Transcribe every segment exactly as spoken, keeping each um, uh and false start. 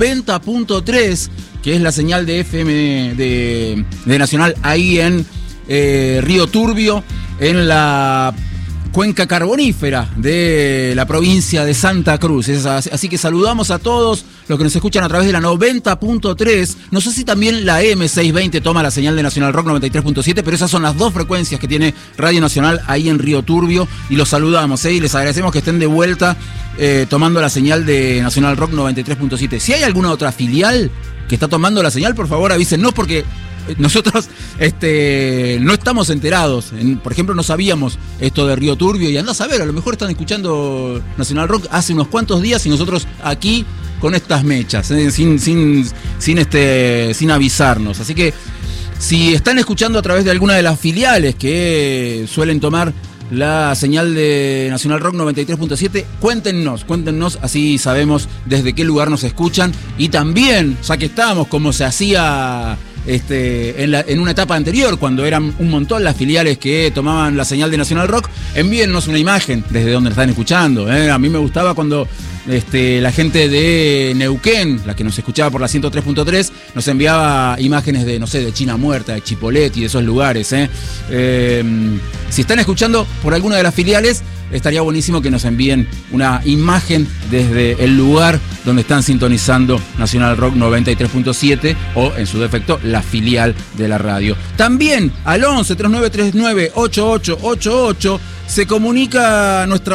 noventa punto tres, que es la señal de F M de, de Nacional ahí en eh, Río Turbio, en la cuenca carbonífera de la provincia de Santa Cruz. Así que saludamos a todos los que nos escuchan a través de la noventa punto tres. No sé si también la M seiscientos veinte toma la señal de Nacional Rock noventa y tres punto siete, pero esas son las dos frecuencias que tiene Radio Nacional ahí en Río Turbio. Y los saludamos, ¿eh? Y les agradecemos que estén de vuelta eh, tomando la señal de Nacional Rock noventa y tres punto siete. Si hay alguna otra filial que está tomando la señal, por favor avísennos, porque nosotros este, no estamos enterados. En, por ejemplo, no sabíamos esto de Río Turbio y andá a saber, a lo mejor están escuchando Nacional Rock hace unos cuantos días y nosotros aquí con estas mechas, ¿eh? sin, sin, sin, este, sin avisarnos. Así que si están escuchando a través de alguna de las filiales que suelen tomar la señal de Nacional Rock noventa y tres punto siete, cuéntenos, cuéntenos, así sabemos desde qué lugar nos escuchan. Y también, ya que estamos, como se hacía Este, en, la, en una etapa anterior, cuando eran un montón las filiales que tomaban la señal de Nacional Rock, envíennos una imagen desde donde están escuchando, ¿eh? A mí me gustaba cuando este, la gente de Neuquén, la que nos escuchaba por la ciento tres punto tres, nos enviaba imágenes de, no sé, de China Muerta, de Chipoleti, de esos lugares, ¿eh? Eh, si están escuchando por alguna de las filiales, estaría buenísimo que nos envíen una imagen desde el lugar donde están sintonizando Nacional Rock noventa y tres punto siete o, en su defecto, la filial de la radio. También al once, treinta y nueve treinta y nueve, ochenta y ocho ochenta y ocho se comunica nuestra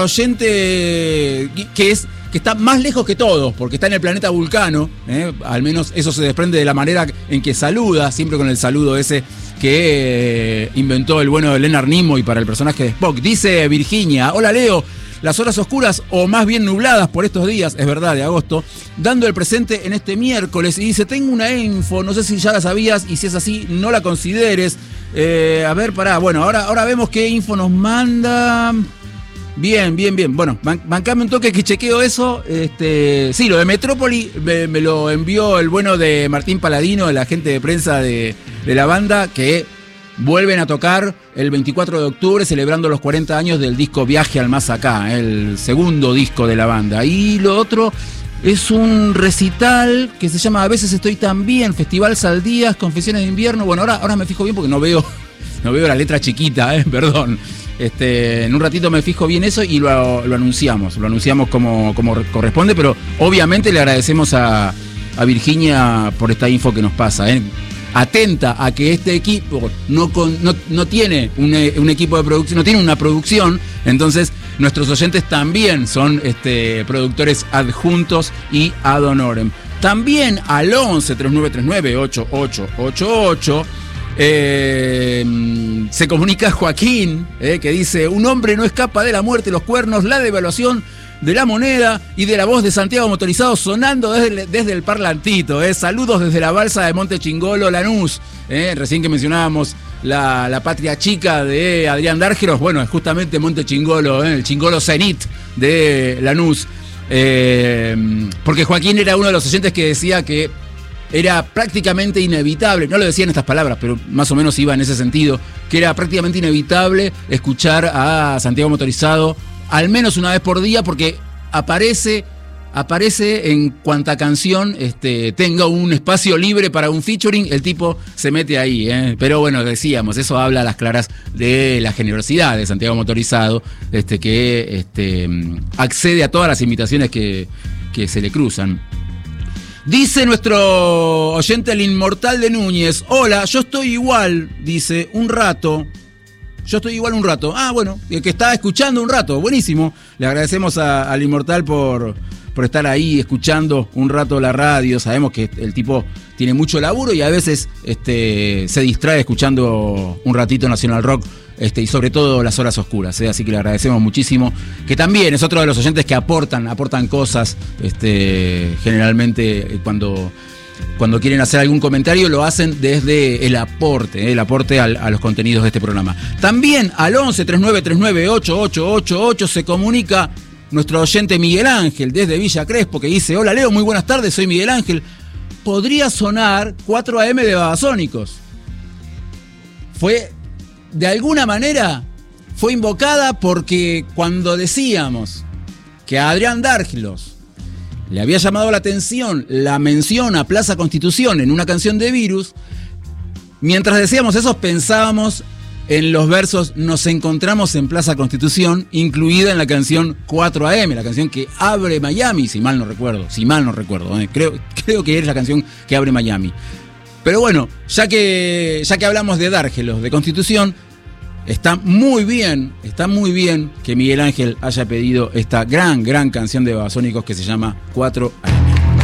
oyente que es que está más lejos que todos, porque está en el planeta Vulcano, ¿eh? Al menos eso se desprende de la manera en que saluda, siempre con el saludo ese que eh, inventó el bueno de Leonard Nimoy para el personaje de Spock. Dice Virginia: hola Leo, las horas oscuras o más bien nubladas por estos días, es verdad, de agosto, dando el presente en este miércoles. Y dice: tengo una info, no sé si ya la sabías y si es así, no la consideres. Eh, a ver, pará, bueno, ahora, ahora vemos qué info nos manda. Bien, bien, bien. Bueno, ban- bancame un toque que chequeo eso. Este, sí, lo de Metrópoli me, me lo envió el bueno de Martín Paladino, el agente de prensa de, de la banda, que vuelven a tocar el veinticuatro de octubre, celebrando los cuarenta años del disco Viaje al Más Acá, el segundo disco de la banda. Y lo otro es un recital que se llama A veces estoy tan bien, Festival Saldías, Confesiones de Invierno. Bueno, ahora, ahora me fijo bien porque no veo, no veo la letra chiquita, eh, perdón. Este, en un ratito me fijo bien eso y lo, lo anunciamos, lo anunciamos como, como corresponde, pero obviamente le agradecemos a, a Virginia por esta info que nos pasa, ¿eh? Atenta a que este equipo no, con, no, no tiene un, un equipo de producción, no tiene una producción, entonces nuestros oyentes también son este, productores adjuntos y ad honorem. También al once, treinta y nueve treinta y nueve, ochenta y ocho ochenta y ocho Eh, se comunica Joaquín, eh, que dice: un hombre no escapa de la muerte, los cuernos, la devaluación de la moneda y de la voz de Santiago Motorizado sonando desde el, desde el parlantito. Eh. Saludos desde la balsa de Monte Chingolo, Lanús. Eh. Recién que mencionábamos la, la patria chica de Adrián Dárgelos, bueno, es justamente Monte Chingolo, eh, el Chingolo Zenit de Lanús. Eh, porque Joaquín era uno de los oyentes que decía que era prácticamente inevitable, no lo decía en estas palabras, pero más o menos iba en ese sentido, que era prácticamente inevitable escuchar a Santiago Motorizado al menos una vez por día, porque aparece, aparece en cuanta canción este, tenga un espacio libre para un featuring, el tipo se mete ahí, ¿eh? Pero bueno, decíamos, eso habla a las claras de la generosidad de Santiago Motorizado, este, que este, accede a todas las invitaciones que, que se le cruzan. Dice nuestro oyente, el inmortal de Núñez: hola, yo estoy igual, dice, un rato. Yo estoy igual un rato. Ah, bueno, el que está escuchando un rato, buenísimo. Le agradecemos a, al inmortal por, por estar ahí escuchando un rato la radio. Sabemos que el tipo tiene mucho laburo y a veces este, se distrae escuchando un ratito Nacional Rock. Este, y sobre todo las horas oscuras, ¿eh? Así que le agradecemos muchísimo, que también es otro de los oyentes que aportan, aportan cosas, este, generalmente cuando, cuando quieren hacer algún comentario lo hacen desde el aporte, ¿eh? El aporte al, a los contenidos de este programa. También al once, treinta y nueve treinta y nueve, ochenta y ocho ochenta y ocho se comunica nuestro oyente Miguel Ángel desde Villa Crespo, que dice: hola Leo, muy buenas tardes, soy Miguel Ángel. Podría sonar cuatro a eme de Babasónicos. Fue... de alguna manera fue invocada porque cuando decíamos que a Adrián Dárgelos le había llamado la atención la mención a Plaza Constitución en una canción de Virus. Mientras decíamos eso, pensábamos en los versos "Nos encontramos en Plaza Constitución", incluida en la canción cuatro a eme, la canción que abre Miami, si mal no recuerdo, si mal no recuerdo, ¿eh? creo, creo que es la canción que abre Miami. Pero bueno, ya que, ya que hablamos de Dárgelos, de Constitución, está muy bien, está muy bien que Miguel Ángel haya pedido esta gran, gran canción de Babasónicos que se llama cuatro a eme.